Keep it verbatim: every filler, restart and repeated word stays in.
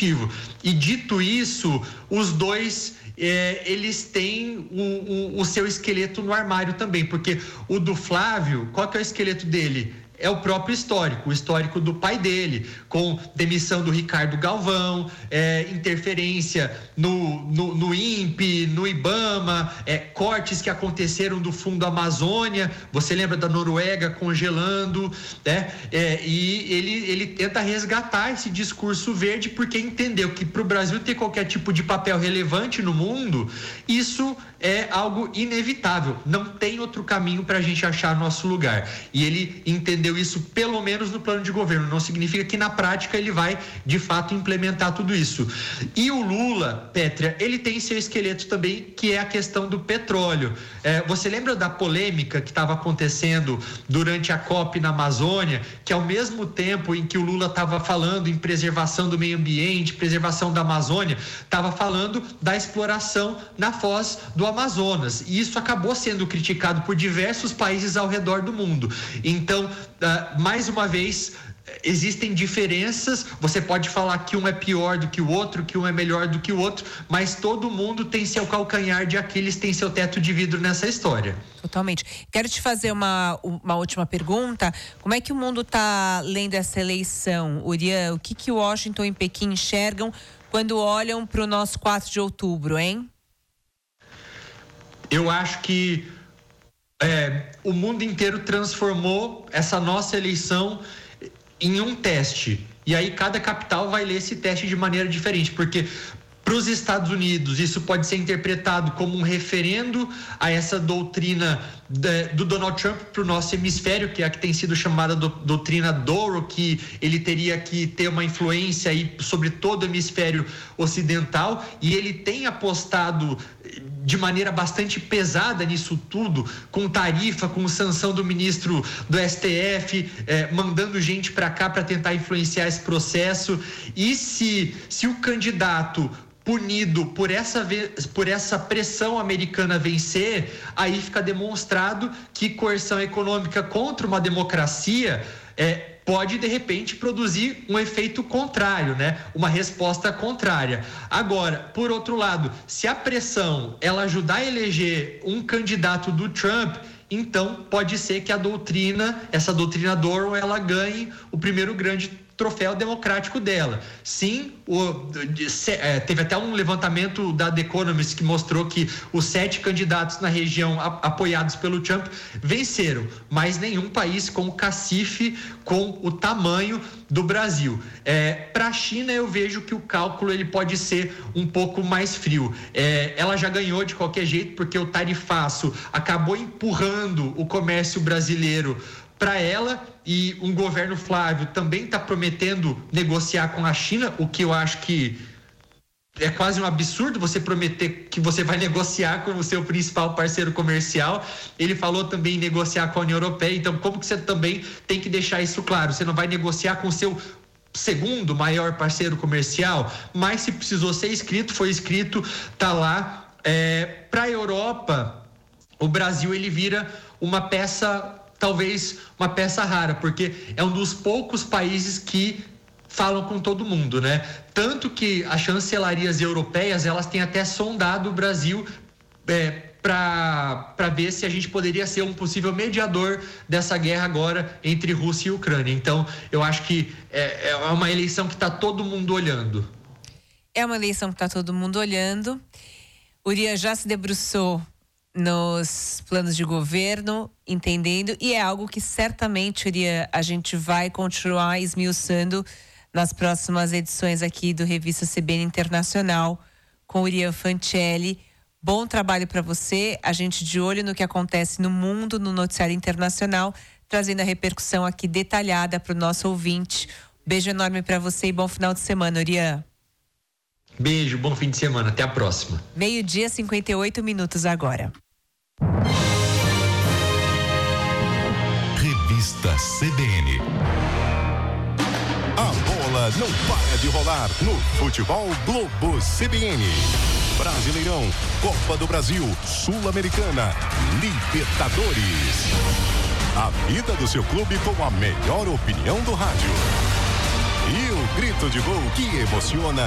positivo. E dito isso, os dois é, eles têm o, o, o seu esqueleto no armário também, porque o do Flávio, qual que é o esqueleto dele? É o próprio histórico, o histórico do pai dele, com demissão do Ricardo Galvão, é, interferência no, no, no I N P E, no IBAMA, é, cortes que aconteceram do Fundo Amazônia, você lembra da Noruega congelando, né? É, e ele, ele tenta resgatar esse discurso verde, porque entendeu que para o Brasil ter qualquer tipo de papel relevante no mundo, isso é algo inevitável, não tem outro caminho para a gente achar nosso lugar. E ele entendeu isso pelo menos no plano de governo, não significa que na prática ele vai de fato implementar tudo isso. E o Lula, Pétria, ele tem seu esqueleto também, que é a questão do petróleo. É, você lembra da polêmica que estava acontecendo durante a COP na Amazônia, que ao mesmo tempo em que o Lula estava falando em preservação do meio ambiente, preservação da Amazônia, estava falando da exploração na foz do Amazonas, e isso acabou sendo criticado por diversos países ao redor do mundo. Então, uh, mais uma vez, existem diferenças, você pode falar que um é pior do que o outro, que um é melhor do que o outro, mas todo mundo tem seu calcanhar de Aquiles, tem seu teto de vidro nessa história. Totalmente. Quero te fazer uma, uma última pergunta. Como é que o mundo está lendo essa eleição, Urian? O que que Washington e Pequim enxergam quando olham para o nosso quatro de outubro, hein? Eu acho que é, o mundo inteiro transformou essa nossa eleição em um teste. E aí cada capital vai ler esse teste de maneira diferente, porque para os Estados Unidos isso pode ser interpretado como um referendo a essa doutrina de, do Donald Trump para o nosso hemisfério, que é a que tem sido chamada do, doutrina Douro, que ele teria que ter uma influência aí sobre todo o hemisfério ocidental, e ele tem apostado de maneira bastante pesada nisso tudo, com tarifa, com sanção do ministro do S T F, eh, mandando gente para cá para tentar influenciar esse processo. E se, se o candidato punido por essa, por essa pressão americana vencer, aí fica demonstrado que coerção econômica contra uma democracia é, pode, de repente, produzir um efeito contrário, né? Uma resposta contrária. Agora, por outro lado, se a pressão ela ajudar a eleger um candidato do Trump, então pode ser que a doutrina, essa doutrina Douro, ela ganhe o primeiro grande troféu democrático dela. Sim, o, de, se, é, teve até um levantamento da The Economist que mostrou que os sete candidatos na região a, apoiados pelo Trump venceram, mas nenhum país com o cacife, com o tamanho do Brasil. É, para a China eu vejo que o cálculo ele pode ser um pouco mais frio. É, ela já ganhou de qualquer jeito, porque o tarifaço acabou empurrando o comércio brasileiro para ela, e um governo Flávio também está prometendo negociar com a China, o que eu acho que é quase um absurdo você prometer que você vai negociar com o seu principal parceiro comercial. Ele falou também em negociar com a União Europeia, então como que você também tem que deixar isso claro? Você não vai negociar com o seu segundo maior parceiro comercial, mas se precisou ser escrito, foi escrito, tá lá. É, para a Europa, o Brasil ele vira uma peça, talvez uma peça rara, porque é um dos poucos países que falam com todo mundo, né? Tanto que as chancelarias europeias, elas têm até sondado o Brasil é, para para ver se a gente poderia ser um possível mediador dessa guerra agora entre Rússia e Ucrânia. Então, eu acho que é, é uma eleição que está todo mundo olhando. É uma eleição que está todo mundo olhando. Urian já se debruçou nos planos de governo, entendendo, e é algo que certamente, Urian, a gente vai continuar esmiuçando nas próximas edições aqui do Revista C B N Internacional com Urian Fancelli. Bom trabalho para você, a gente de olho no que acontece no mundo, no noticiário internacional, trazendo a repercussão aqui detalhada para o nosso ouvinte. Beijo enorme para você e bom final de semana, Urian. Beijo, bom fim de semana, até a próxima. Meio-dia, cinquenta e oito minutos agora. Revista C B N. A bola não para de rolar no Futebol Globo C B N. Brasileirão, Copa do Brasil, Sul-Americana, Libertadores. A vida do seu clube com a melhor opinião do rádio. E o grito de gol que emociona